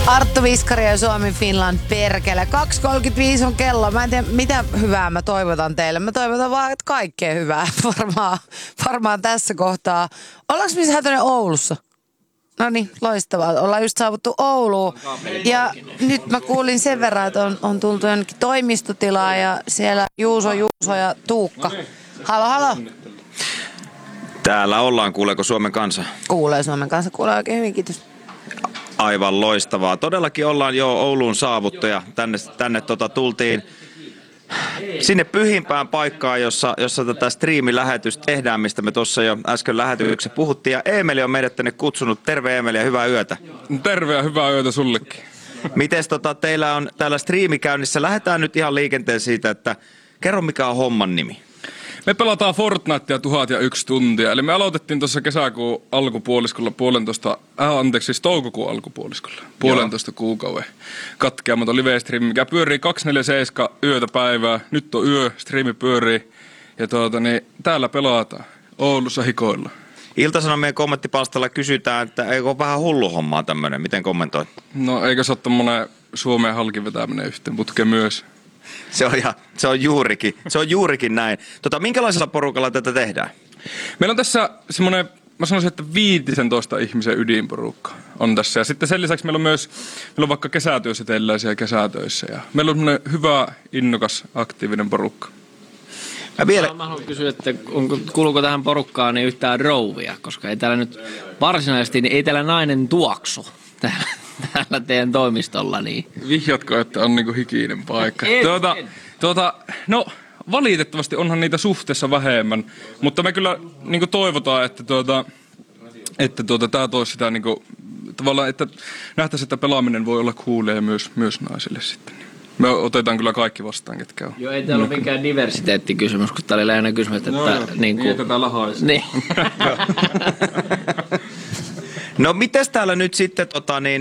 Arttu Viskari ja Suomi Finland perkele. 2.35 on kello. Mä en tiedä, mitä hyvää mä toivotan teille. Mä toivotan vaan, että kaikkea hyvää varmaan tässä kohtaa. Ollaanko me Hätönen Oulussa? No niin, loistavaa. Ollaan just saavuttu Ouluun. Ja nyt mä kuulin sen verran, että on tultu jonnekin toimistotilaan ja siellä Juuso ja Tuukka. Halo. Täällä ollaan, kuuleeko Suomen kansa? Kuulee Suomen kanssa, kuulee oikein hyvin, kiitos. Aivan loistavaa. Todellakin ollaan jo Ouluun saavuttu ja tänne tultiin sinne pyhimpään paikkaan, jossa tätä striimilähetystä tehdään, mistä me tuossa jo äsken lähetyksessä puhuttiin. Ja Eemeli on meidät tänne kutsunut. Terve Eemeli ja hyvää yötä. Terve ja hyvää yötä sullekin. Mites teillä on täällä striimikäynnissä? Lähdetään nyt ihan liikenteen siitä, että kerro mikä on homman nimi. Me pelataan Fortnitea 1001 tuntia. Eli me aloitettiin tuossa kesäkuun alkupuoliskolla toukokuun alkupuoliskolla. Puolentoista kuukauden katkeamaton live-striimi, mikä pyörii 247 yötä päivää. Nyt on striimi pyörii. Ja täällä pelataan. Oulussa hikoilla. Ilta-Sanomien kommenttipalstalla kysytään, että eikö ole vähän hullu hommaa tämmöinen. Miten kommentoit? No eikö se ole tommonen Suomeen halki vetäminen yhteen putkeen myös? Se on juurikin näin. Minkälaisella porukalla tätä tehdään? Meillä on tässä semmoinen, mä sanoisin, että 15 ihmisen ydinporukka on tässä. Ja sitten sen lisäksi meillä on vaikka kesätyöseteläisiä kesätöissä. Ja meillä on semmoinen hyvä, innokas, aktiivinen porukka. Mä haluan kysyä, että kuuluuko tähän porukkaan niin yhtään rouvia, koska ei täällä nyt varsinaisesti, niin ei täällä nainen tuoksu täällä teidän toimistolla. Niin. Vihjatko, että on niinku hikinen paikka? No valitettavasti onhan niitä suhteessa vähemmän, mutta me kyllä niinku toivotaan, että tää toisi sitä niinku, tavallaan, että nähtäisiin, että pelaaminen voi olla coolia myös naisille sitten. Me otetaan kyllä kaikki vastaan, ketkä on. Joo, ei täällä ole mikään diversiteettikysymys, kun tää oli lähinnä kysymys, että... Niin, että täällä haisi. Niin. No mites täällä nyt sitten